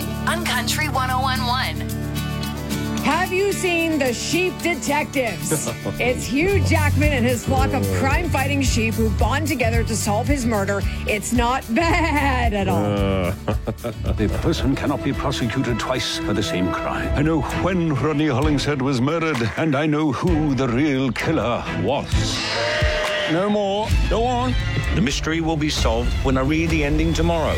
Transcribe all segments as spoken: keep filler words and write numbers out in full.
on Country one oh one point one. Have you seen The Sheep Detectives? It's Hugh Jackman and his flock of crime-fighting sheep who bond together to solve his murder. It's not bad at all. Uh. A person cannot be prosecuted twice for the same crime. I know when Rodney Hollingshead was murdered, and I know who the real killer was. No more. Go on. The mystery will be solved when I read the ending tomorrow.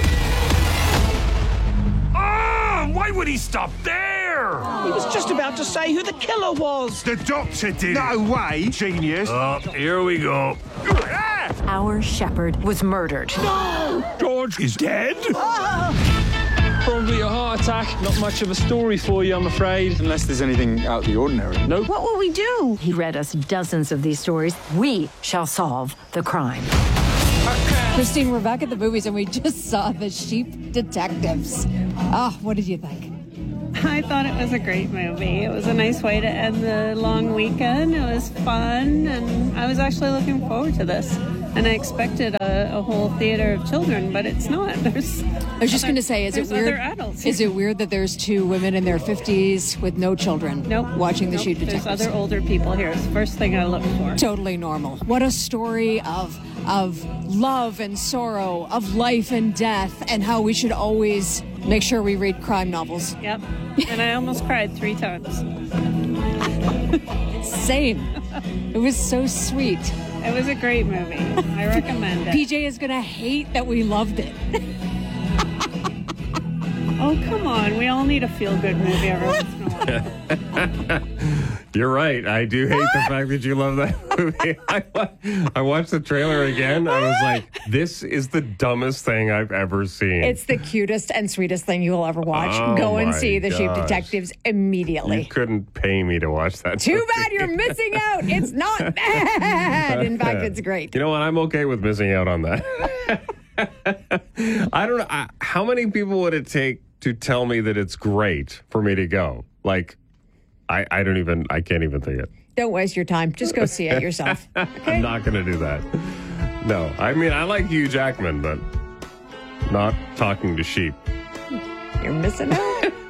Ah! Why would he stop there? He was just about to say who the killer was. The doctor did. No way, genius. Oh, here we go. Our shepherd was murdered. George is dead? Probably a heart attack. Not much of a story for you, I'm afraid. Unless there's anything out of the ordinary. Nope. What will we do? He read us dozens of these stories. We shall solve the crime. Christine, we're back at the movies and we just saw The Sheep Detectives. Ah, what did you think? I thought it was a great movie. It was a nice way to end the long weekend. It was fun, and I was actually looking forward to this. And I expected a, a whole theater of children, but it's not. There's I was just going to say, is it weird? Other adults. Is it weird that there's two women in their fifties with no children Nope. watching The nope. Sheep Detectives? There's other older people here. It's the first thing I looked for. Totally normal. What a story of of love and sorrow, of life and death, and how we should always make sure we read crime novels. Yep. And I almost cried three times. Same. It was so sweet. It was a great movie. I recommend it. P J is going to hate that we loved it. Oh, come on. We all need a feel-good movie every once in a while. You're right. I do hate the fact that you love that movie. I, wa- I watched the trailer again. I was like, this is the dumbest thing I've ever seen. It's the cutest and sweetest thing you will ever watch. Oh Go and my see The Sheep gosh. Detectives immediately. You couldn't pay me to watch that. Too movie. bad you're missing out. It's not bad. In fact, it's great. You know what? I'm okay with missing out on that. I don't know. I, how many people would it take to tell me that it's great for me to go? Like, I, I don't even, I can't even think it. Don't waste your time. Just go see it yourself. Okay? I'm not going to do that. No. I mean, I like Hugh Jackman, but not talking to sheep. You're missing out.